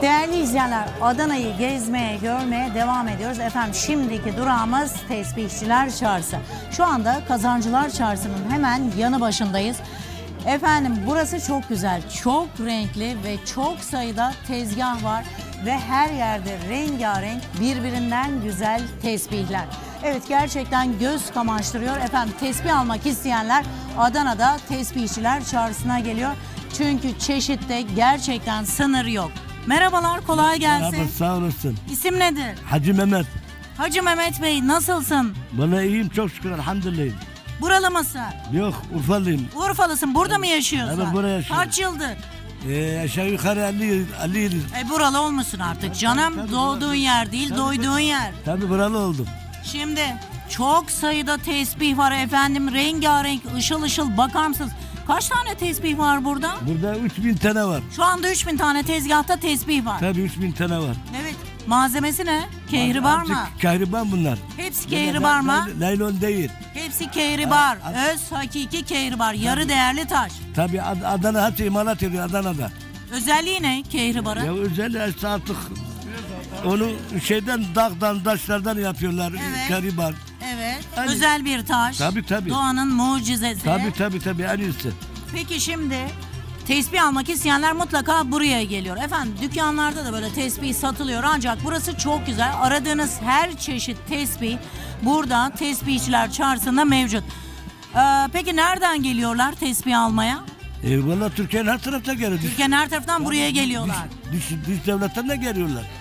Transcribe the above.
Değerli izleyenler, Adana'yı gezmeye, görmeye devam ediyoruz. Efendim şimdiki durağımız Tesbihçiler Çarşısı. Şu anda Kazancılar Çarşısı'nın hemen yanı başındayız. Efendim burası çok güzel, çok renkli ve çok sayıda tezgah var. Ve her yerde rengarenk, birbirinden güzel tesbihler. Evet, gerçekten göz kamaştırıyor. Efendim tesbih almak isteyenler Adana'da Tesbihçiler Çarşısı'na geliyor. Çünkü çeşitte gerçekten sınır yok. Merhabalar, kolay gelsin. Merhaba, sağ olasın. İsim nedir? Hacı Mehmet. Hacı Mehmet Bey, nasılsın? Bana iyiyim çok şükür, elhamdülillah. Buralı mısın? Yok, Urfalıyım. Urfalısın, burada mı yaşıyorsun? Evet, buraya yaşıyorum. Kaç yıldır? Aşağı yukarı 50 yıl. Buralı olmuşsun artık canım. Tabii, Doğduğun yer değil, doyduğun yer. Tabii buralı oldum. Şimdi çok sayıda tesbih var efendim. Rengarenk, ışıl ışıl, bakar mısınız? Kaç tane tesbih var burada? Burada 3000 tane var. Şu anda 3000 tane tezgahta tesbih var. Tabii 3000 tane var. Evet. Malzemesi ne? Kehribar mı? Kehribar bunlar. Hepsi kehribar mı? Naylon değil. Hepsi kehribar. Öz hakiki kehribar. Yarı değerli taş. Tabii Adana hepsi imalat ediyor Adana'da. Özelliği ne kehribarın? Ya özellikle artık onu şeyden, dağdan, taşlardan yapıyorlar. Evet. Kehribar. Evet. Hani- Özel bir taş. Tabii. Doğanın mucizesi. Tabii en iyisi. Peki şimdi tesbih almak isteyenler mutlaka buraya geliyor. Efendim dükkanlarda da böyle tesbih satılıyor ancak burası çok güzel. Aradığınız her çeşit tesbih burada Tesbihçiler Çarşısı'nda mevcut. Peki nereden geliyorlar tesbih almaya? Valla Türkiye'nin her tarafta geliyor. Türkiye'nin her taraftan buraya geliyorlar. Dış devletten de geliyorlar.